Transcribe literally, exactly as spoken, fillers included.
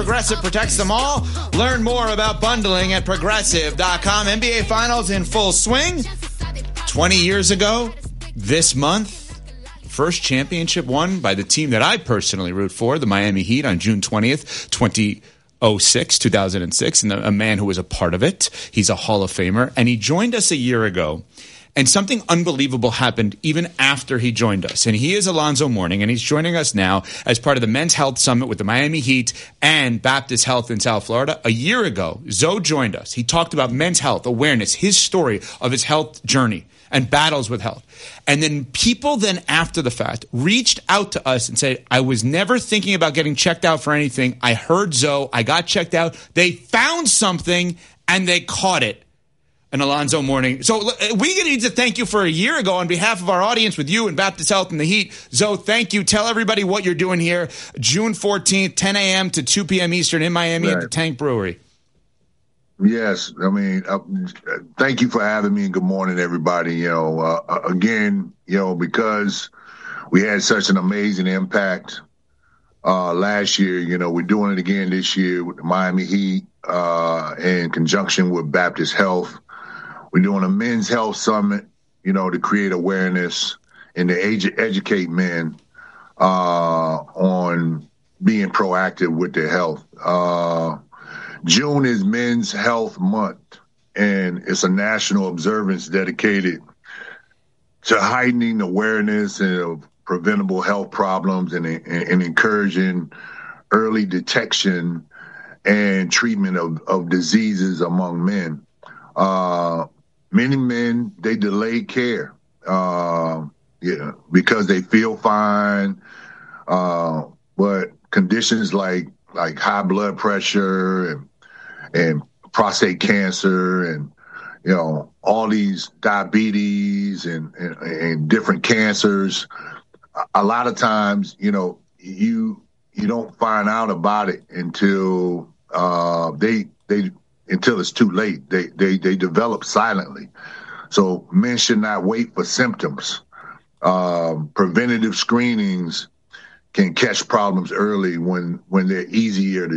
Progressive protects them all. Learn more about bundling at progressive dot com. N B A Finals in full swing. twenty years ago, this month, first championship won by the team that I personally root for, the Miami Heat, on June twentieth, twenty oh six, two thousand six, and a man who was a part of it. He's a Hall of Famer, and he joined us a year ago. And something unbelievable happened even after he joined us. And he is Alonzo Mourning, and he's joining us now as part of the Men's Health Summit with the Miami Heat and Baptist Health in South Florida. A year ago, Zoe joined us. He talked about men's health awareness, his story of his health journey and battles with health. And then people then after the fact reached out to us and said, I was never thinking about getting checked out for anything. I heard Zoe. I got checked out. They found something and they caught it. And Alonzo Mourning. So we need to thank you for a year ago on behalf of our audience with you and Baptist Health and the Heat. Zoe, thank you. Tell everybody what you're doing here. June fourteenth, ten a.m. to two p.m. Eastern in Miami right. at the Tank Brewery. Yes. I mean, uh, thank you for having me, and good morning, everybody. You know, uh, again, you know, because we had such an amazing impact uh, last year, you know, we're doing it again this year with the Miami Heat uh, in conjunction with Baptist Health. We're doing a men's health summit, you know, to create awareness and to edu- educate men uh, on being proactive with their health. Uh, June is Men's Health Month, and it's a national observance dedicated to heightening awareness of preventable health problems and, and, and encouraging early detection and treatment of, of diseases among men. Uh, Many men, they delay care uh, yeah, because they feel fine, uh, but conditions like like high blood pressure and and prostate cancer and you know all these diabetes and, and, and different cancers, a lot of times you know you you don't find out about it until uh, they they. until it's too late. They, they they develop silently. So men should not wait for symptoms. Um, preventative screenings can catch problems early when, when they're easier to